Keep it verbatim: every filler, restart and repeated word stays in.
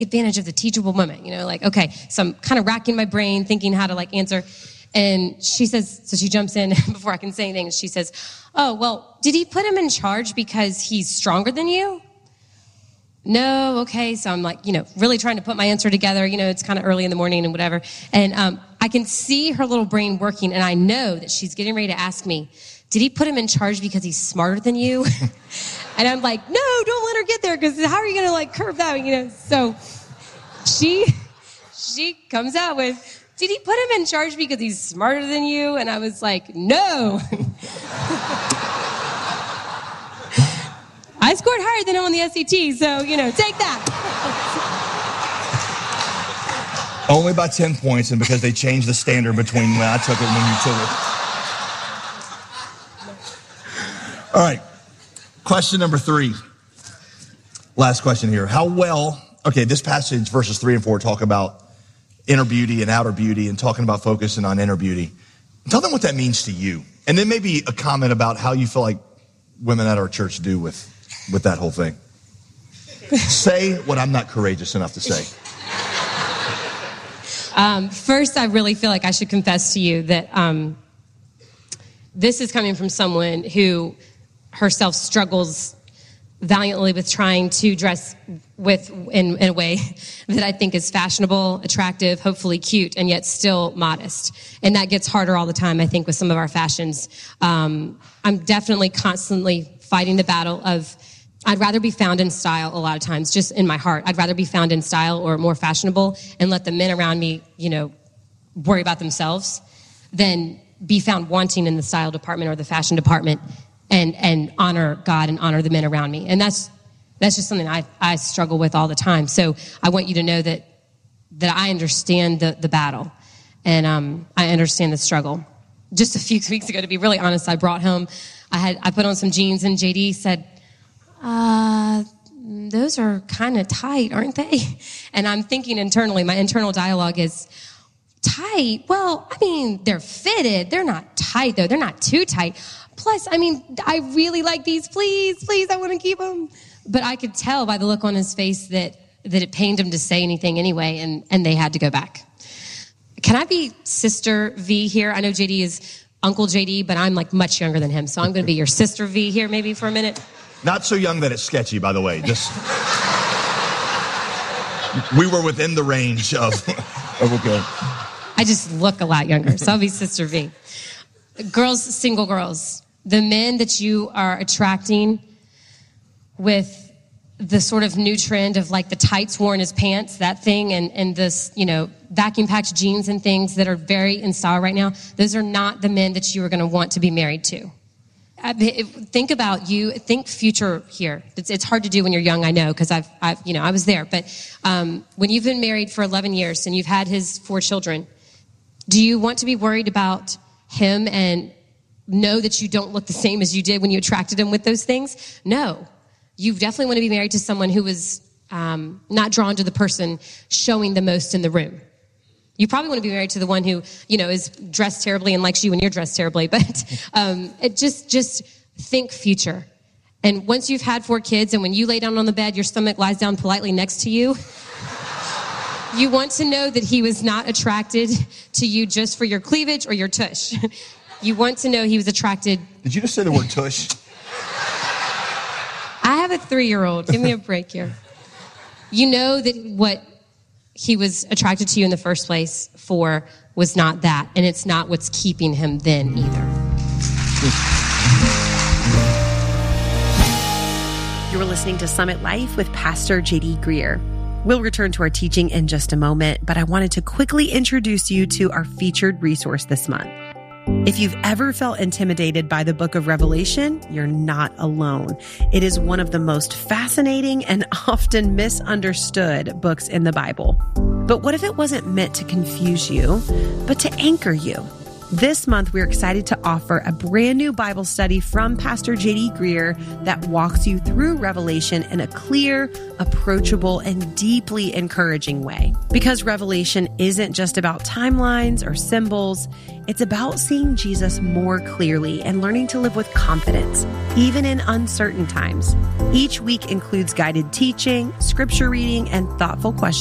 advantage of the teachable moment, you know, like, okay, so I'm kind of racking my brain thinking how to like answer. And she says, so she jumps in before I can say anything. She says, oh, well, did he put him in charge because he's stronger than you? No, okay. So I'm like, you know, really trying to put my answer together. You know, it's kind of early in the morning and whatever. And um, I can see her little brain working, and I know that she's getting ready to ask me, did he put him in charge because he's smarter than you? And I'm like, no, don't let her get there, because how are you going to like curve that? You know, so she she comes out with, did he put him in charge because he's smarter than you? And I was like, no. I scored higher than him on the S A T, so, you know, take that. Only by ten points, and because they changed the standard between when I took it and when you took it. All right. Question number three. Last question here. How well, okay, this passage, verses three and four, talk about inner beauty and outer beauty and talking about focusing on inner beauty. Tell them what that means to you. And then maybe a comment about how you feel like women at our church do with, with that whole thing. Say what I'm not courageous enough to say. Um, first, I really feel like I should confess to you that um, this is coming from someone who herself struggles valiantly with trying to dress with in, in a way that I think is fashionable, attractive, hopefully cute, and yet still modest. And that gets harder all the time, I think, with some of our fashions. Um, I'm definitely constantly fighting the battle of, I'd rather be found in style a lot of times, just in my heart. I'd rather be found in style or more fashionable and let the men around me, you know, worry about themselves than be found wanting in the style department or the fashion department and, and honor God and honor the men around me. And that's, that's just something I, I struggle with all the time. So I want you to know that, that I understand the, the battle, and, um, I understand the struggle. Just a few weeks ago, to be really honest, I brought home, I had, I put on some jeans, and J D said, Uh, those are kind of tight, aren't they? And I'm thinking internally, my internal dialogue is, tight? Well, I mean, they're fitted. They're not tight, though. They're not too tight. Plus, I mean, I really like these. Please, please, I want to keep them. But I could tell by the look on his face that, that it pained him to say anything anyway, and, and they had to go back. Can I be Sister V here? I know J D is Uncle J D, but I'm like much younger than him, so I'm going to be your Sister V here maybe for a minute. Not so young that it's sketchy, by the way. Just we were within the range of, of okay. I just look a lot younger, so I'll be Sister V. Girls, single girls, the men that you are attracting with the sort of new trend of like the tights worn as pants, that thing, and, and this, you know, vacuum packed jeans and things that are very in style right now, those are not the men that you are going to want to be married to. Think about you, think future here. It's, it's hard to do when you're young, I know, because I've, I've, you know, I was there. But um, when you've been married for eleven years and you've had his four children, do you want to be worried about him and know that you don't look the same as you did when you attracted him with those things? No. You definitely want to be married to someone who is um, not drawn to the person showing the most in the room. You probably want to be married to the one who, you know, is dressed terribly and likes you when you're dressed terribly. But um, it just, just think future. And once you've had four kids and when you lay down on the bed, your stomach lies down politely next to you, you want to know that he was not attracted to you just for your cleavage or your tush. You want to know he was attracted. Did you just say the word tush? I have a three-year-old. Give me a break here. You know that what he was attracted to you in the first place for was not that, and it's not what's keeping him then either. You're listening to Summit Life with Pastor J D Greer. We'll return to our teaching in just a moment, but I wanted to quickly introduce you to our featured resource this month. If you've ever felt intimidated by the book of Revelation, you're not alone. It is one of the most fascinating and often misunderstood books in the Bible. But what if it wasn't meant to confuse you, but to anchor you? This month, we're excited to offer a brand new Bible study from Pastor J D Greear that walks you through Revelation in a clear, approachable, and deeply encouraging way. Because Revelation isn't just about timelines or symbols, it's about seeing Jesus more clearly and learning to live with confidence, even in uncertain times. Each week includes guided teaching, scripture reading, and thoughtful questions